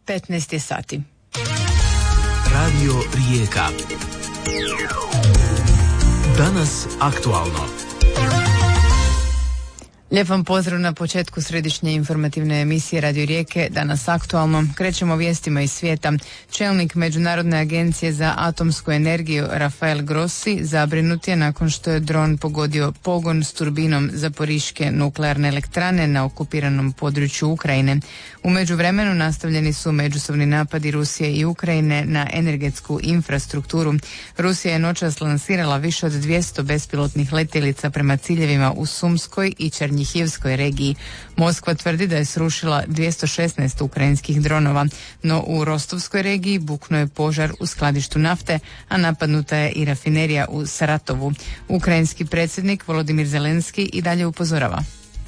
15 sati. Radio Rijeka. Danas aktualno. Lijep vam pozdrav na početku središnje informativne emisije Radio Rijeke. Danas aktualno. Krećemo vijestima iz svijeta. Čelnik Međunarodne agencije za atomsku energiju Rafael Grossi zabrinut je nakon što je dron pogodio pogon s turbinom Zaporiške nuklearne elektrane na okupiranom području Ukrajine. U međuvremenu nastavljeni su međusobni napadi Rusije i Ukrajine na energetsku infrastrukturu. Rusija je noćas lansirala više od 200 bespilotnih letjelica prema ciljevima u Sumskoj i Černjihivskoj regiji. Moskva tvrdi da je srušila 216 ukrajinskih dronova, no u Rostovskoj regiji buknuo je požar u skladištu nafte, a napadnuta je i rafinerija u Saratovu. Ukrajinski predsjednik Volodimir Zelenski i dalje upozorava.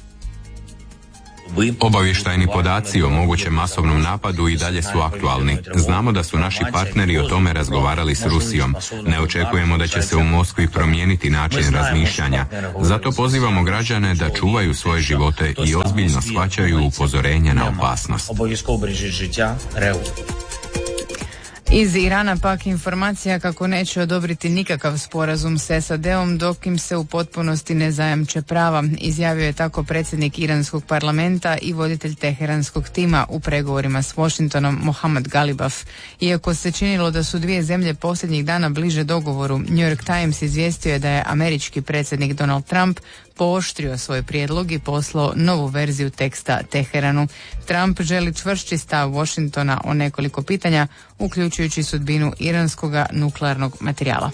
Obavještajni podaci o mogućem masovnom napadu i dalje su aktualni. Znamo da su naši partneri o tome razgovarali s Rusijom. Ne očekujemo da će se u Moskvi promijeniti način razmišljanja. Zato pozivamo građane da čuvaju svoje živote i ozbiljno shvaćaju upozorenja na opasnost. Iz Irana pak informacija kako neće odobriti nikakav sporazum s SAD-om dok im se u potpunosti ne zajamče prava. Izjavio je tako predsjednik iranskog parlamenta i voditelj teheranskog tima u pregovorima s Washingtonom Mohammad Galibaf. Iako se činilo da su dvije zemlje posljednjih dana bliže dogovoru, New York Times izvijestio je da je američki predsjednik Donald Trump pooštrio svoj prijedlog i poslao novu verziju teksta Teheranu. Trump želi čvršći stav Washingtona o nekoliko pitanja, uključujući sudbinu iranskoga nuklearnog materijala.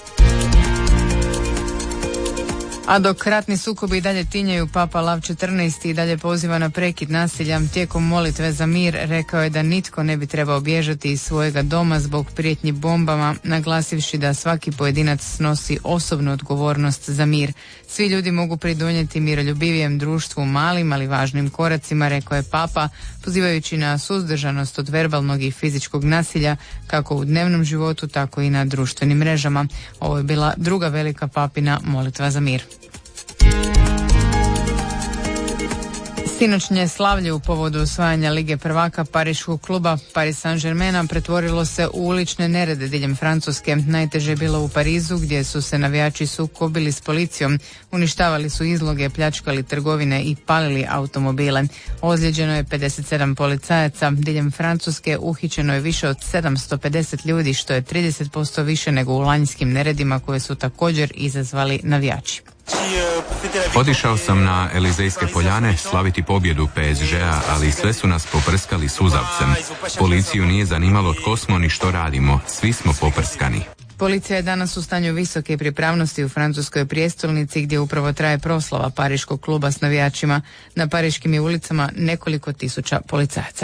A dok ratni sukobi i dalje tinjaju, Papa Lav XIV i dalje poziva na prekid nasilja. Tijekom molitve za mir rekao je da nitko ne bi trebao bježati iz svojega doma zbog prijetnji bombama, naglasivši da svaki pojedinac snosi osobnu odgovornost za mir. Svi ljudi mogu pridonijeti miroljubivijem društvu malim, ali važnim koracima, rekao je Papa, pozivajući na suzdržanost od verbalnog i fizičkog nasilja, kako u dnevnom životu, tako i na društvenim mrežama. Ovo je bila druga velika papina molitva za mir. Sinoćnje slavlje u povodu osvajanja Lige prvaka pariškog kluba Paris Saint-Germaina pretvorilo se u ulične nerede diljem Francuske. Najteže je bilo u Parizu gdje su se navijači sukobili s policijom, uništavali su izloge, pljačkali trgovine i palili automobile. Ozlijeđeno je 57 policajaca. Diljem Francuske uhićeno je više od 750 ljudi, što je 30% više nego u lanjskim neredima koje su također izazvali navijači. Otišao sam na Elizejske poljane slaviti pobjedu PSG-a, ali sve su nas poprskali suzavcem. Policiju nije zanimalo tko smo ni što radimo, svi smo poprskani. Policija je danas u stanju visoke pripravnosti u francuskoj prijestolnici gdje upravo traje proslava pariškog kluba s navijačima. Na pariškim je ulicama nekoliko tisuća policajaca.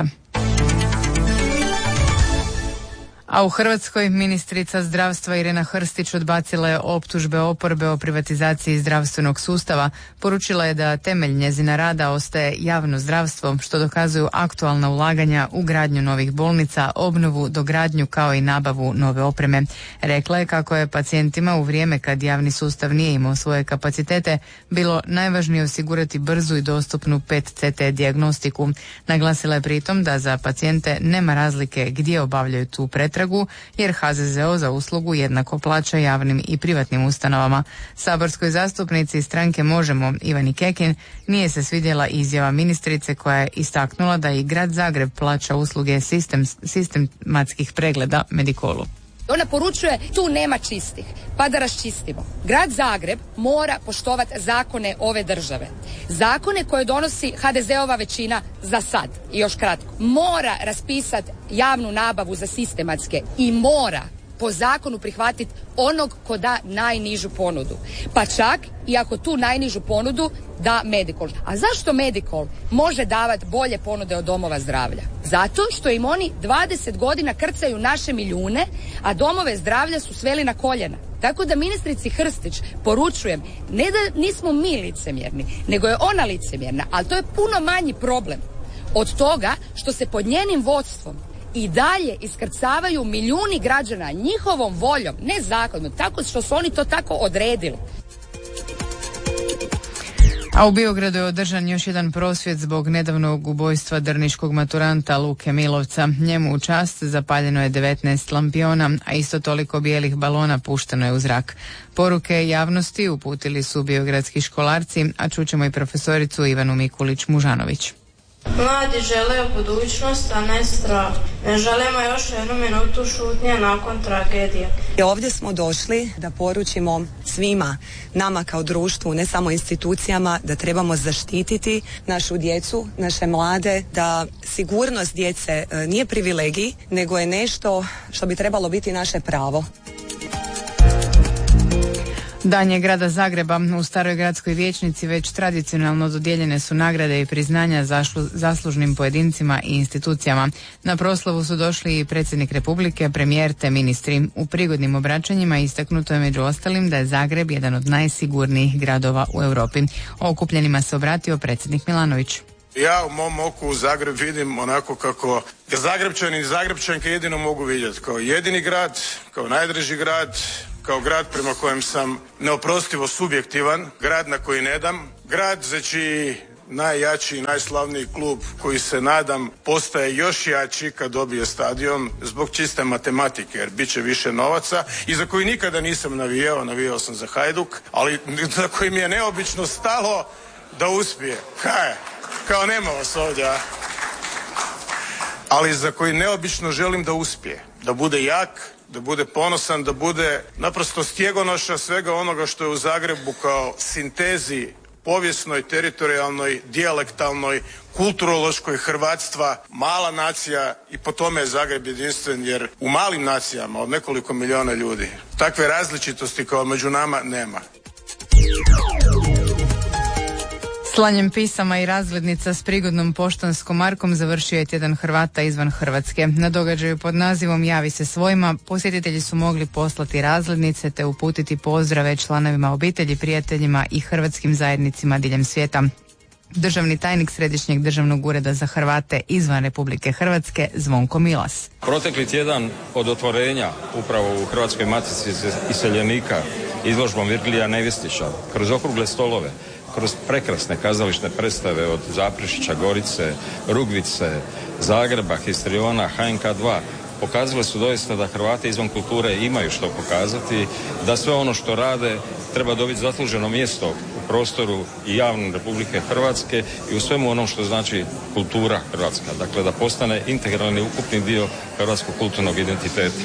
A u Hrvatskoj ministrica zdravstva Irena Hrstić odbacila je optužbe oporbe o privatizaciji zdravstvenog sustava. Poručila je da temelj njezina rada ostaje javno zdravstvo, što dokazuju aktualna ulaganja u gradnju novih bolnica, obnovu, dogradnju kao i nabavu nove opreme. Rekla je kako je pacijentima u vrijeme kad javni sustav nije imao svoje kapacitete bilo najvažnije osigurati brzu i dostupnu PET CT dijagnostiku. Naglasila je pritom da za pacijente nema razlike gdje obavljaju tu pretragu, jer HZZO za uslugu jednako plaća javnim i privatnim ustanovama. Saborskoj zastupnici stranke Možemo Ivani Kekin nije se svidjela izjava ministrice koja je istaknula da i grad Zagreb plaća usluge sistematskih pregleda Medikolu. Ona poručuje tu nema čistih, pa da raščistimo. Grad Zagreb mora poštovati zakone ove države. Zakone koje donosi HDZ-ova većina za sad i još kratko. Mora raspisati javnu nabavu za sistematske i mora po zakonu prihvatiti onog ko da najnižu ponudu. Pa čak i ako tu najnižu ponudu da Medikol. A zašto Medikol može davati bolje ponude od domova zdravlja? Zato što im oni 20 godina krcaju naše milijune, a domove zdravlja su sveli na koljena. Tako da ministrici Hrstić poručujem, ne da nismo mi licemjerni, nego je ona licemjerna, ali to je puno manji problem od toga što se pod njenim vodstvom i dalje iskrcavaju milijuni građana njihovom voljom, ne zakonom, tako što su oni to tako odredili. A u Biogradu je održan još jedan prosvjed zbog nedavnog ubojstva drniškog maturanta Luke Milovca. Njemu u čast zapaljeno je 19 lampiona, a isto toliko bijelih balona pušteno je u zrak. Poruke javnosti uputili su biogradski školarci, a čućemo i profesoricu Ivanu Mikulić-Mužanović. Mladi žele budućnost, a ne strah. Ne želimo još jednu minutu šutnje nakon tragedije. Ovdje smo došli da poručimo svima nama kao društvu, ne samo institucijama, da trebamo zaštititi našu djecu, naše mlade, da sigurnost djece nije privilegij, nego je nešto što bi trebalo biti naše pravo. Dan je grada Zagreba. U Staroj gradskoj vijećnici već tradicionalno dodijeljene su nagrade i priznanja zaslužnim pojedincima i institucijama. Na proslavu su došli i predsjednik Republike, premijer te ministri. U prigodnim obraćanjima istaknuto je među ostalim da je Zagreb jedan od najsigurnijih gradova u Europi. O okupljenima se obratio predsjednik Milanović. Ja u mom oku Zagreb vidim onako kako Zagrebčani i Zagrebčanke jedino mogu vidjeti. Kao jedini grad, kao najdraži grad, kao grad prema kojem sam neoprostivo subjektivan, grad na koji ne dam, grad za čiji najjači i najslavniji klub koji se nadam postaje još jači kad dobije stadion zbog čiste matematike jer bit će više novaca i za koji nikada nisam navijao sam za Hajduk, ali za koji mi je neobično stalo da uspije. Kao nema vas ovdje, a? Ali za koji neobično želim da uspije, da bude jak, da bude ponosan, da bude naprosto stjegonoša svega onoga što je u Zagrebu kao sintezi povijesnoj, teritorijalnoj, dijalektalnoj, kulturološkoj hrvatstva, mala nacija i po tome je Zagreb jedinstven jer u malim nacijama od nekoliko milijuna ljudi takve različitosti kao među nama nema. Slanjem pisama i razglednica s prigodnom poštanskom markom završio je tjedan Hrvata izvan Hrvatske. Na događaju pod nazivom Javi se svojima posjetitelji su mogli poslati razglednice te uputiti pozdrave članovima obitelji, prijateljima i hrvatskim zajednicima diljem svijeta. Državni tajnik Središnjeg državnog ureda za Hrvate izvan Republike Hrvatske Zvonko Milas. Protekli tjedan od otvorenja upravo u Hrvatskoj matici iseljenika izložbom Virgilija Nevjestića kroz okrugle stolove, kroz prekrasne kazališne predstave od Zaprešića, Gorice, Rugvice, Zagreba, Histriona, HNK2 pokazale su doista da Hrvati izvan kulture imaju što pokazati, da sve ono što rade treba dobiti zasluženo mjesto u prostoru i javnom Republike Hrvatske i u svemu onom što znači kultura hrvatska. Dakle, da postane integralni ukupni dio hrvatskog kulturnog identiteta.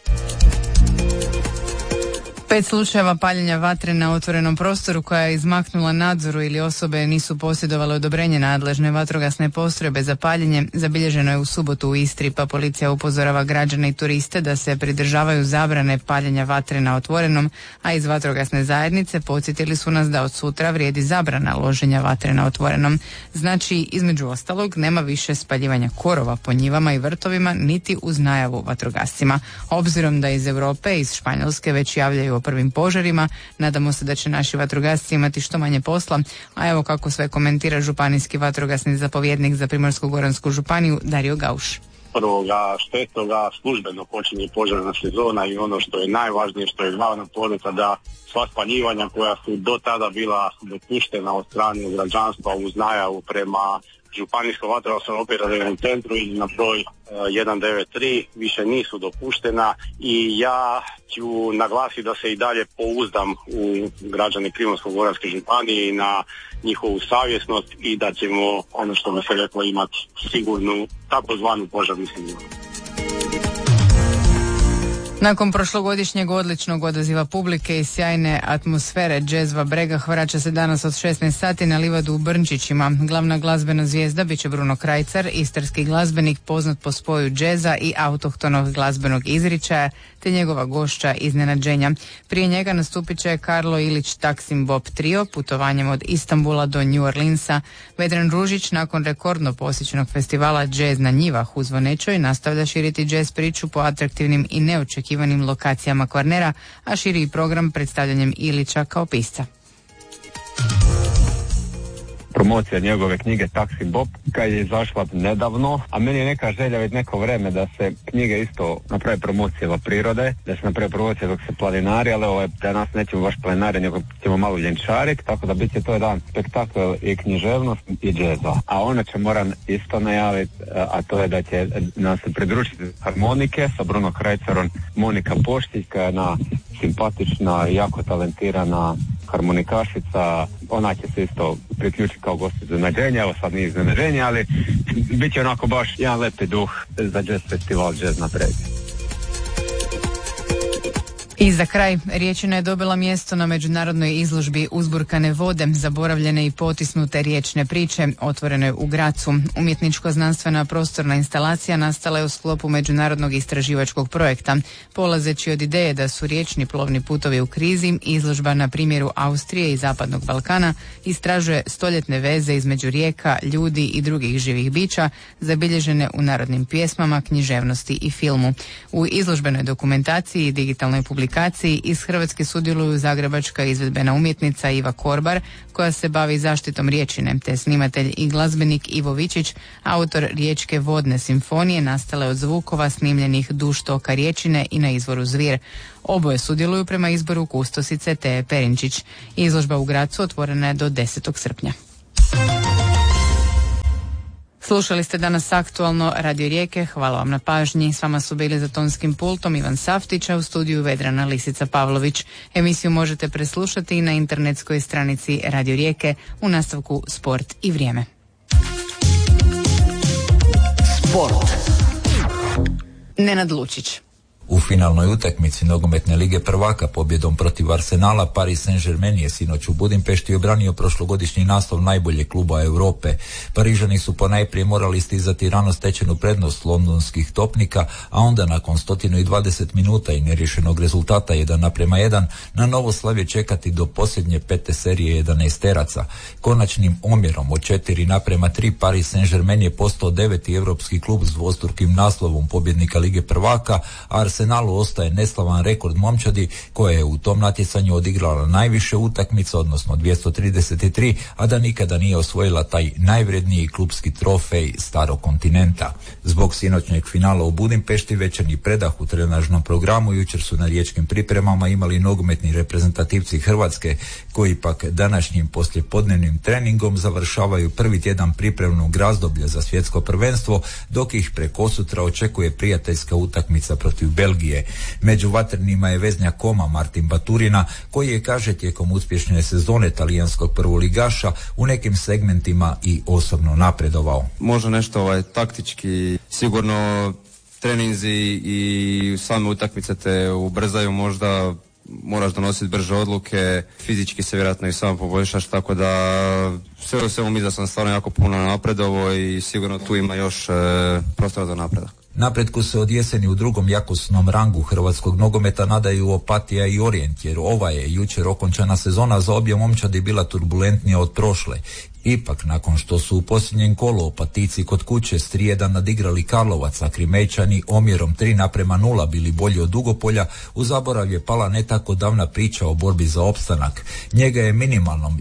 5 slučajeva paljenja vatre na otvorenom prostoru koja je izmaknula nadzoru ili osobe nisu posjedovale odobrenje nadležne vatrogasne postrojbe za paljenje zabilježeno je u subotu u Istri, pa policija upozorava građane i turiste da se pridržavaju zabrane paljenja vatre na otvorenom, a iz vatrogasne zajednice podsjetili su nas da od sutra vrijedi zabrana loženja vatre na otvorenom. Znači, između ostalog, nema više spaljivanja korova po njivama i vrtovima, niti uz najavu vatrogascima. Obzirom da iz Europe i iz Španjolske već javljaju o prvim požarima, nadamo se da će naši vatrogasci imati što manje posla, a evo kako sve komentira županijski vatrogasni zapovjednik za Primorsko-goransku županiju Dario Gauš. 1.6. službeno počinje požarna sezona i ono što je najvažnije, što je glavna poruka, da sva spaljivanja koja su do tada bila dopuštena od strane građanstva uz najavu prema Županijskom vatrogasnom operativnom centru i na broj 193 više nisu dopuštena i ja ću naglasiti da se i dalje pouzdam u građane Primorsko-goranske županije i na njihovu savjesnost i da ćemo, ono što bi se reklo, imati sigurnu takozvanu požarnu sigurnost. Nakon prošlogodišnjeg odličnog odaziva publike i sjajne atmosfere, džezva Bregah vraća se danas od 16 sati na livadu u Brnčićima. Glavna glazbena zvijezda biće Bruno Krajcar, istarski glazbenik poznat po spoju džeza i autohtonog glazbenog izričaja, te njegova gošća iznenađenja. Prije njega nastupit će Karlo Ilić Taksim Bob Trio putovanjem od Istambula do New Orleansa. Vedran Ružić nakon rekordno posjećenog festivala Džez na njivah u Zvonečoj nastavlja širiti džez priču po atraktivnim i neočekivanim lokacijama Kvarnera, a širi i program predstavljanjem Ilića kao pisca. promocija njegove knjige Taxi Bob, kad je izašla nedavno, a meni je neka želja već neko vreme da se knjige isto naprave promocija prirode, da se naprave promocija dok se planinari, ali danas nećemo baš planinari, nego ćemo malo ljenčariti, tako da bit će to jedan spektakl i književnost i džeza. A ono će moram isto najaviti, a to je da će nam se pridružiti harmonike sa Bruno Krajcerom, Monika Poštić, koja je jedna simpatična i jako talentirana harmonikašica, ona će se isto priključiti kao gost iznenađenja, evo sad nije iznenađenje, ali bit će onako baš jedan lepi duh za jazz festival Jazz na Bregi. I za kraj, Riječina je dobila mjesto na međunarodnoj izložbi Uzburkane vode, zaboravljene i potisnute riječne priče, otvorene u Grazu. Umjetničko-znanstvena prostorna instalacija nastala je u sklopu međunarodnog istraživačkog projekta. Polazeći od ideje da su riječni plovni putovi u krizi, izložba na primjeru Austrije i Zapadnog Balkana istražuje stoljetne veze između rijeka, ljudi i drugih živih bića, zabilježene u narodnim pjesmama, književnosti i filmu. U izložbenoj dokumentaciji i digitalnoj publikaciji iz Hrvatske sudjeluju zagrebačka izvedbena umjetnica Iva Korbar, koja se bavi zaštitom riječine, te snimatelj i glazbenik Ivo Vičić, autor Riječke vodne simfonije nastale od zvukova snimljenih duž toka riječine i na izvoru Zvir. Oboje sudjeluju prema izboru kustosice Teje Perinčić. Izložba u Grazu otvorena je do 10. srpnja. Slušali ste danas aktualno Radio Rijeke, hvala vam na pažnji. S vama su bili za tonskim pultom Ivan Saftić, a u studiju Vedrana Lisica Pavlović. Emisiju možete preslušati i na internetskoj stranici Radio Rijeke u nastavku Sport i vrijeme. Sport. Nenad Lučić. U finalnoj utakmici nogometne lige prvaka pobjedom protiv Arsenala Paris Saint-Germain je sinoć u Budimpešti obranio prošlogodišnji naslov najboljeg kluba Europe. Parižani su ponajprije morali stizati rano stečenu prednost londonskih topnika, a onda nakon 120 minuta i neriješenog rezultata 1:1 na Novoslavje čekati do posljednje 5. serije 11-teraca. Konačnim omjerom od 4:3 Paris Saint-Germain je postao 9. europski klub s dvostrukim naslovom pobjednika lige prvaka, a Arsenalu ostaje neslavan rekord momčadi koja je u tom natjecanju odigrala najviše utakmica, odnosno 233, a da nikada nije osvojila taj najvredniji klubski trofej starog kontinenta. Zbog sinoćnjeg finala u Budimpešti večernji predah u trenažnom programu jučer su na riječkim pripremama imali nogometni reprezentativci Hrvatske, koji pak današnjim poslijepodnevnim treningom završavaju prvi tjedan pripremnog razdoblja za svjetsko prvenstvo, dok ih prekosutra očekuje prijateljska utakmica protiv Belgije. Među vatrenima je veznjak Koma Martin Baturina, koji je, kaže, tijekom uspješne sezone talijanskog prvoligaša u nekim segmentima i osobno napredovao. Možda nešto taktički, sigurno treninzi i same utakmice te ubrzaju, možda moraš donositi brže odluke, fizički se vjerojatno i samo poboljšaš, tako da sve u svemu mislim da sam stvarno jako puno napredovao i sigurno tu ima još prostora za napredak. Napretku se od jeseni u drugom jakosnom rangu hrvatskog nogometa nadaju Opatija i Orijent, jer ova je jučer okončana sezona za obje momčadi bila turbulentnija od prošle. Ipak, nakon što su u posljednjem kolu Opatijci kod kuće s 3:1 nadigrali Karlovac, a Krimejčani omjerom 3:0 bili bolji od Dugopolja, u zaborav je pala ne tako davna priča o borbi za opstanak. Njega je minimalnom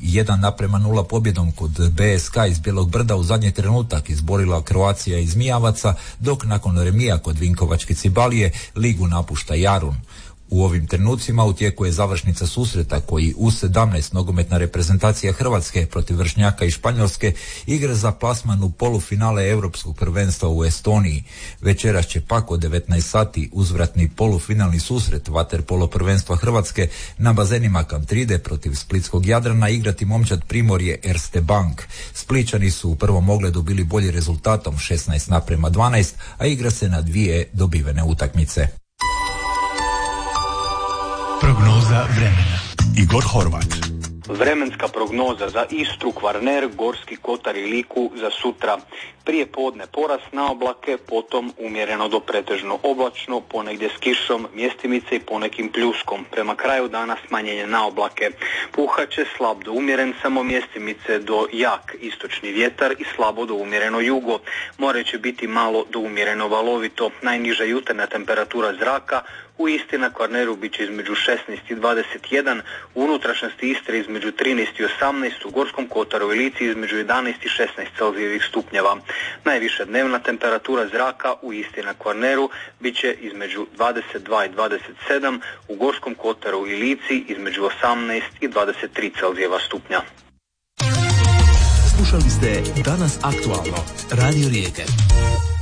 1:0 pobjedom kod BSK iz Bijelog Brda u zadnji trenutak izborila Kroacija iz Mijavaca, dok nakon remija kod Vinkovačke Cibalije ligu napušta Jarun. U ovim trenucima u tijeku je završnica susreta koji U17 nogometna reprezentacija Hrvatske protiv vršnjaka iz Španjolske igra za plasman u polufinale Europskog prvenstva u Estoniji. Večeras će pak od 19 sati uzvratni polufinalni susret vaterpolo prvenstva Hrvatske na bazenima Kantride protiv splitskog Jadrana igrati momčad Primorje Erste Bank. Splićani su u prvom ogledu bili bolji rezultatom 16:12, a igra se na 2 dobivene utakmice. Prognoza vremena. Igor Horvat. Vremenska prognoza za Istru, Kvarner, Gorski kotar i Liku za sutra. Prije podne porast na oblake, potom umjereno do pretežno oblačno, ponegdje s kišom, mjestimice i ponekim pljuskom. Prema kraju dana smanjenje na oblake. Puhaće slab do umjeren, samo mjestimice do jak istočni vjetar i slabo do umjereno jugo. More će biti malo do umjereno valovito. Najniža jutarnja temperatura zraka u Istri na Kvarneru bit će između 16 i 21, u unutrašnjosti Istre između 13 i 18, u Gorskom kotaru i Lici između 11 i 16 Celzijevih stupnjeva. Najviša dnevna temperatura zraka u Istri na Kvarneru bit će između 22 i 27, u Gorskom kotaru i Lici između 18 i 23 Celzijeva stupnja. Slušali ste Danas aktualno, Radio Rijeke.